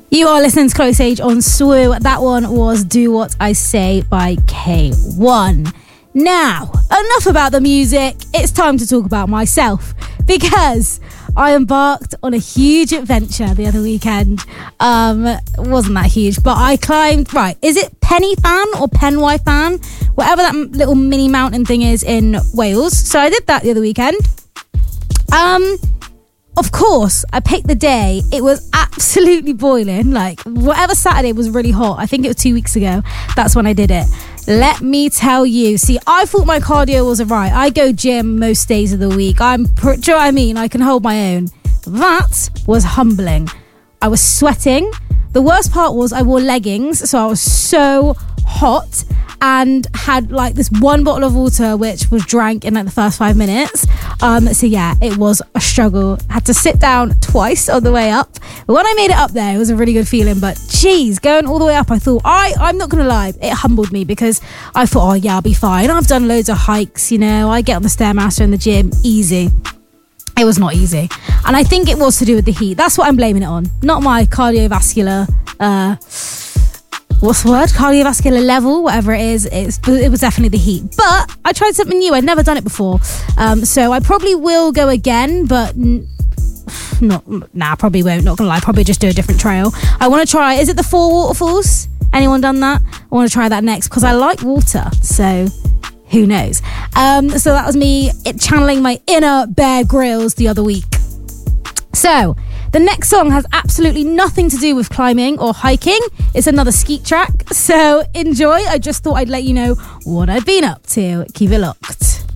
You are listening to Close Age on Swoo. That one was Do What I Say by K1. Now, enough about the music. It's time to talk about myself, because I embarked on a huge adventure the other weekend. It wasn't that huge, but I climbed, right, is it Penny Fan or Penwy Fan? Whatever that little mini mountain thing is in Wales. So I did that the other weekend. Of course, I picked the day. It was absolutely boiling. Like, whatever Saturday was really hot. I think it was 2 weeks ago. That's when I did it. Let me tell you. See, I thought my cardio was alright. I go gym most days of the week. Do you know what I mean? I can hold my own. That was humbling. I was sweating. The worst part was I wore leggings, so I was so hot, and had like this one bottle of water which was drank in like the first 5 minutes. So yeah, it was a struggle. I had to sit down twice on the way up, but when I made it up there, it was a really good feeling. But geez, going all the way up, I thought, I'm not gonna lie, it humbled me, because I thought, oh yeah, I'll be fine. I've done loads of hikes, you know, I get on the Stairmaster in the gym, easy. It was not easy, and I think it was to do with the heat. That's what I'm blaming it on, not my cardiovascular what's the word? Cardiovascular level, whatever it is. It was definitely the heat. But I tried something new. I'd never done it before. So I probably will go again, but probably won't. Not gonna lie. Probably just do a different trail. I want to try, is it the 4 waterfalls? Anyone done that? I want to try that next, because I like water. So who knows? So that was me channeling my inner Bear Grylls the other week. So the next song has absolutely nothing to do with climbing or hiking. It's another skeet track. So enjoy. I just thought I'd let you know what I've been up to. Keep it locked.